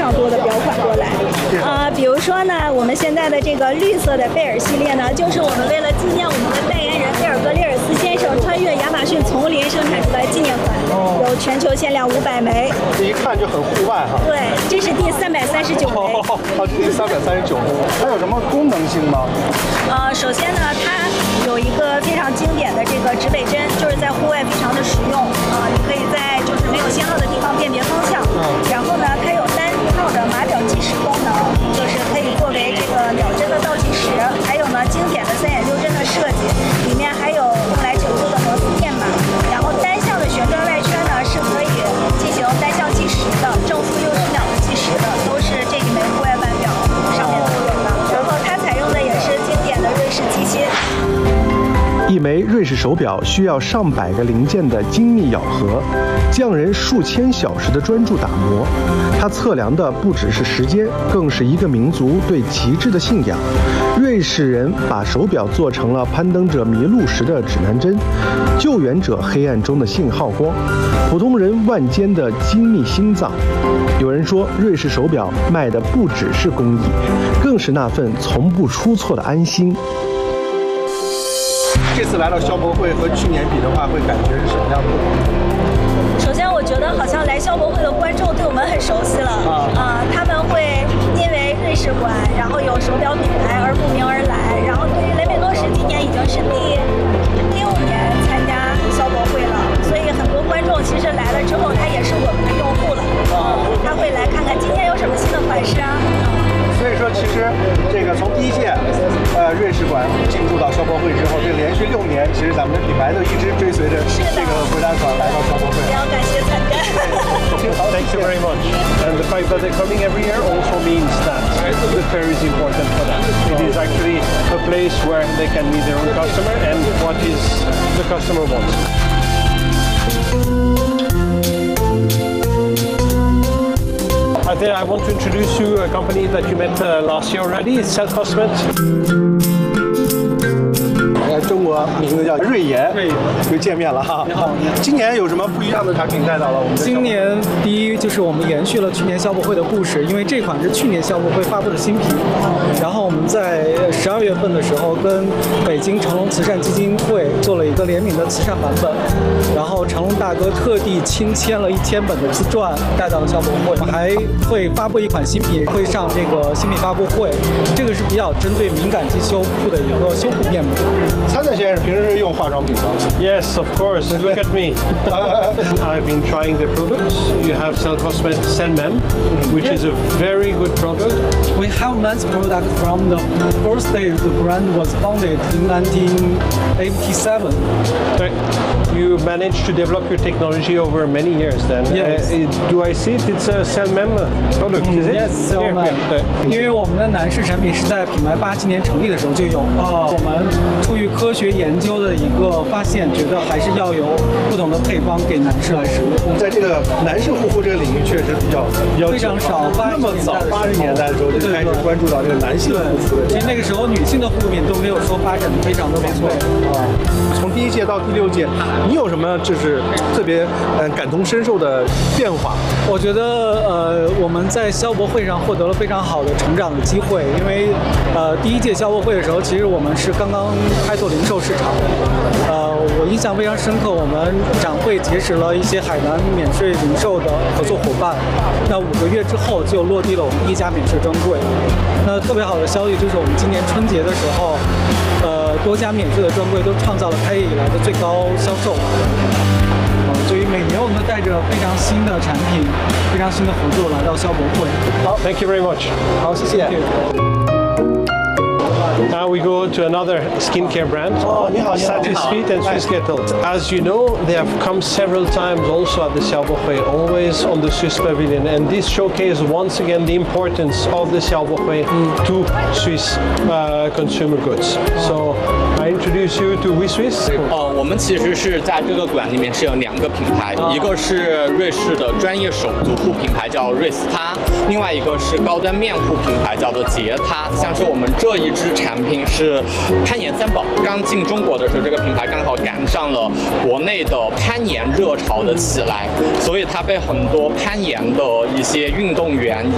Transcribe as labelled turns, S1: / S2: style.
S1: 常多的表款过来。比如说呢，我们现在的这个绿色的贝尔系列呢，就是我们为了纪念我们的代言人贝尔格里尔斯先生穿越亚马逊丛林生产出来纪念款，有全球限量500枚。
S2: 这一看就很户外哈。
S1: 对，这是第339枚。
S2: 第339枚，它有什么功能性吗？
S1: 首先呢，它有一个非常经典的这个指北针，就是在户外非常的实用你可以在就是没有信号的地方辨别方向。然后呢，它有单套的码表计时功能，就是可以作为这个秒针的倒计时。还有呢，经典的3眼六针的设计，里面还有用来拯救的摩斯电码。然后单向的旋转外圈呢，是可以进行单向计时的，正负60秒的计时的，都是这一枚户外腕表上面都有的。然后它采用的也是经典的瑞士机芯。
S3: 一枚瑞士手表需要上百个零件的精密咬合，匠人数千小时的专注打磨。它测量的不只是时间，更是一个民族对旗帜的信仰。瑞士人把手表做成了攀登者迷路时的指南针，救援者黑暗中的信号光，普通人腕间的精密心脏。有人说，瑞士手表卖的不只是工艺，更是那份从不出错的安心。
S2: 这次来到消博会和去年比的话，会感觉是什么样的？
S1: 首先，我觉得好像来消博会的观众对我们很熟悉了他们会因为瑞士馆，然后有手表品牌而慕名而来。然后对于雷美多时，今年已经是第6年参加消博会了，所以很多观众其实来了之后，他也是我们的用户了他会来看看今天有什么新的款式
S2: 所以说，其实这个从第1届瑞士馆进驻到消博会之后，这连续6年，其实咱们的品牌都一直追随着这个回单团来到消博会。
S1: 非常感谢参加。
S4: Thank you very much. And the fact that they're coming every year also means that the fair is important for them. It is actually a place where they can meet their own customer and what is the customer wants. I want to introduce you a company that you met last year already. It's Selfcosmet.
S2: 中国名字叫瑞妍，又见面了哈。今年有什么不一样的产品带到了我们？
S5: 今年第一就是我们延续了去年消博会的故事，因为这款是去年消博会发布的新品。然后我们在12月份的时候跟北京成龙慈善基金会做了一个联名的慈善版本，然后成龙大哥特地亲签了1000本的自传带到了消博会。我们还会发布一款新品，会上这个新品发布会，这个是比较针对敏感肌修复的一个修复面膜。
S2: 参赛先生平时是用化妆品吗？
S4: Yes, of course. Look at me. I've been trying the products. You have Selfcosmet Senmem, which is a very good product.
S5: We have men's product from the first day the brand was founded in 1987.
S4: You managed to develop your technology over many years then.
S5: Yes.
S4: Do I see it? It's a Senmem product, is it?
S5: Yes, Senmem. 因为我们的男士产品是在品牌87年成立的时候就有我们出于科学研究的一个发现，觉得还是要有不同的配方给男士来使用。
S2: 在这个男士护肤这个领域确实比较
S5: 非常少，
S2: 那么早80年代的时候就开始关注到这个男性护肤的。
S5: 其实那个时候女性的护肤品都没有说发展的非常的完备
S2: 从第1届到第6届，你有什么就是特别感同身受的变化？
S5: 我觉得我们在消博会上获得了非常好的成长的机会，因为第1届消博会的时候，其实我们是刚刚开拓零售市场。我印象非常深刻，我们展会结识了一些海南免税零售的合作伙伴。那5个月之后就落地了我们第1家免税专柜。那特别好的消息就是我们今年春节的时候，多家免税的专柜都创造了开业以来的最高销售。所以每年我们都带着非常新的产品、非常新的合作来到消博会。
S4: 好 ，Thank you very much。
S2: 好，谢谢。
S4: Now we go to another skincare brand, Satisfit and Swissketel. As you know, they have come several times also at the Xiaobohui, always on the Swiss Pavilion, and this showcases once again the importance of the Xiaobohui to Swiss consumer goods. So I introduce you to WeSwiss.
S6: 我们其实是在这个馆里面是有2个品牌，一个是瑞士的专业手足护品牌叫瑞斯他，另外一个是高端面护品牌叫做杰他。像是我们这一支产品是攀岩3宝，刚进中国的时候，这个品牌刚好赶上了国内的攀岩热潮的起来，所以它被很多攀岩的一些运动员